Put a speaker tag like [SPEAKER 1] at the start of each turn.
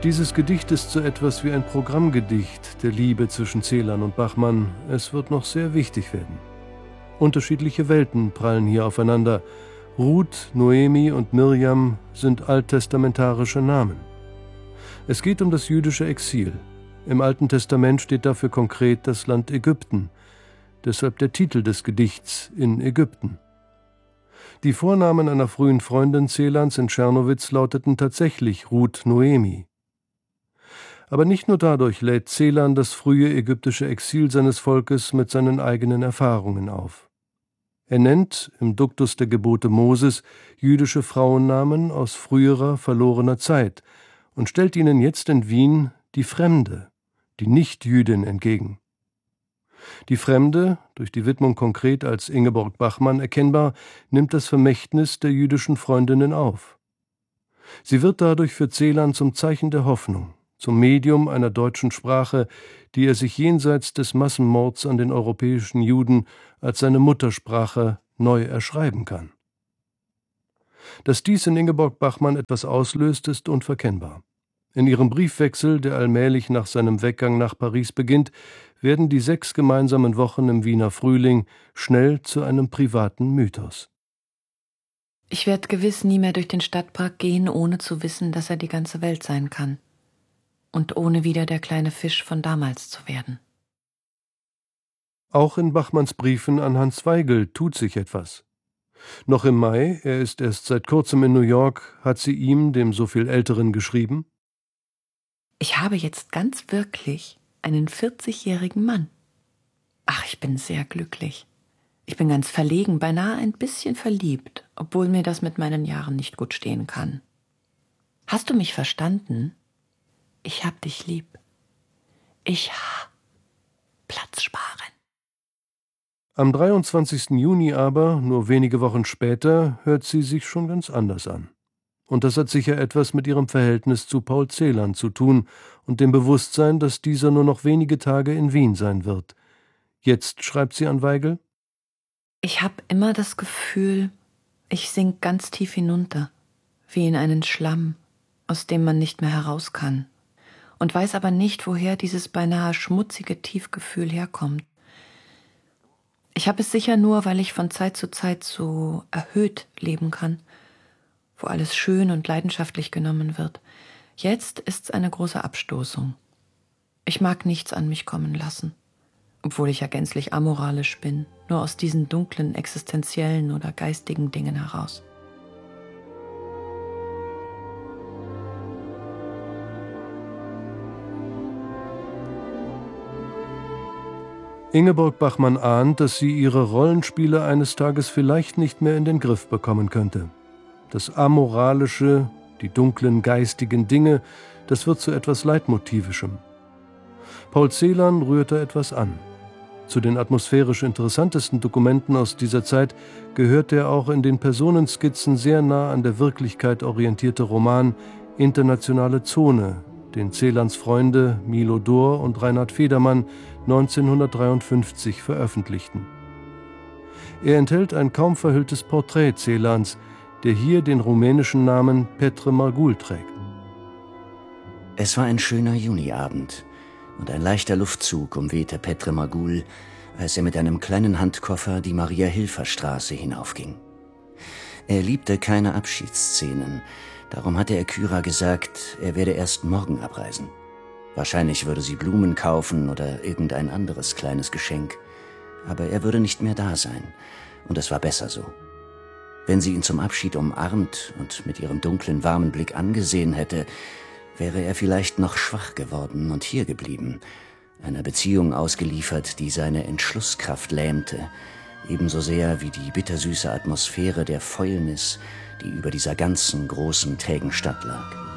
[SPEAKER 1] Dieses Gedicht ist so etwas wie ein Programmgedicht der Liebe zwischen Celan und Bachmann. Es wird noch sehr wichtig werden. Unterschiedliche Welten prallen hier aufeinander. Ruth, Noemi und Mirjam sind alttestamentarische Namen. Es geht um das jüdische Exil. Im Alten Testament steht dafür konkret das Land Ägypten. Deshalb der Titel des Gedichts In Ägypten. Die Vornamen einer frühen Freundin Celans in Czernowitz lauteten tatsächlich Ruth Noemi. Aber nicht nur dadurch lädt Celan das frühe ägyptische Exil seines Volkes mit seinen eigenen Erfahrungen auf. Er nennt im Duktus der Gebote Moses jüdische Frauennamen aus früherer, verlorener Zeit und stellt ihnen jetzt in Wien die Fremde, die Nicht-Jüdin entgegen. Die Fremde, durch die Widmung konkret als Ingeborg Bachmann erkennbar, nimmt das Vermächtnis der jüdischen Freundinnen auf. Sie wird dadurch für Celan zum Zeichen der Hoffnung, zum Medium einer deutschen Sprache, die er sich jenseits des Massenmords an den europäischen Juden als seine Muttersprache neu erschreiben kann. Dass dies in Ingeborg Bachmann etwas auslöst, ist unverkennbar. In ihrem Briefwechsel, der allmählich nach seinem Weggang nach Paris beginnt, werden die 6 gemeinsamen Wochen im Wiener Frühling schnell zu einem privaten Mythos.
[SPEAKER 2] Ich werde gewiss nie mehr durch den Stadtpark gehen, ohne zu wissen, dass er die ganze Welt sein kann. Und ohne wieder der kleine Fisch von damals zu werden.
[SPEAKER 1] Auch in Bachmanns Briefen an Hans Weigel tut sich etwas. Noch im Mai, er ist erst seit kurzem in New York, hat sie ihm, dem so viel Älteren, geschrieben:
[SPEAKER 2] Ich habe jetzt ganz wirklich einen 40-jährigen Mann. Ach, ich bin sehr glücklich. Ich bin ganz verlegen, beinahe ein bisschen verliebt, obwohl mir das mit meinen Jahren nicht gut stehen kann. Hast du mich verstanden? Ich hab dich lieb. Platz sparen.
[SPEAKER 1] Am 23. Juni aber, nur wenige Wochen später, hört sie sich schon ganz anders an. Und das hat sicher etwas mit ihrem Verhältnis zu Paul Celan zu tun und dem Bewusstsein, dass dieser nur noch wenige Tage in Wien sein wird. Jetzt schreibt sie an Weigel:
[SPEAKER 2] Ich habe immer das Gefühl, ich sink ganz tief hinunter, wie in einen Schlamm, aus dem man nicht mehr heraus kann, und weiß aber nicht, woher dieses beinahe schmutzige Tiefgefühl herkommt. Ich habe es sicher nur, weil ich von Zeit zu Zeit so erhöht leben kann, wo alles schön und leidenschaftlich genommen wird. Jetzt ist's eine große Abstoßung. Ich mag nichts an mich kommen lassen, obwohl ich ja gänzlich amoralisch bin, nur aus diesen dunklen, existenziellen oder geistigen Dingen heraus.
[SPEAKER 1] Ingeborg Bachmann ahnt, dass sie ihre Rollenspiele eines Tages vielleicht nicht mehr in den Griff bekommen könnte. Das Amoralische, die dunklen geistigen Dinge, das wird zu etwas Leitmotivischem. Paul Celan rührt da etwas an. Zu den atmosphärisch interessantesten Dokumenten aus dieser Zeit gehört der auch in den Personenskizzen sehr nah an der Wirklichkeit orientierte Roman Internationale Zone, den Celans Freunde Milo Dor und Reinhard Federmann 1953 veröffentlichten. Er enthält ein kaum verhülltes Porträt Celans, der hier den rumänischen Namen Petre Margul trägt.
[SPEAKER 3] Es war ein schöner Juniabend und ein leichter Luftzug umwehte Petre Margul, als er mit einem kleinen Handkoffer die Maria-Hilfer-Straße hinaufging. Er liebte keine Abschiedsszenen, darum hatte er Kyra gesagt, er werde erst morgen abreisen. Wahrscheinlich würde sie Blumen kaufen oder irgendein anderes kleines Geschenk, aber er würde nicht mehr da sein, und es war besser so. Wenn sie ihn zum Abschied umarmt und mit ihrem dunklen, warmen Blick angesehen hätte, wäre er vielleicht noch schwach geworden und hier geblieben, einer Beziehung ausgeliefert, die seine Entschlusskraft lähmte, ebenso sehr wie die bittersüße Atmosphäre der Fäulnis, die über dieser ganzen großen, trägen Stadt lag.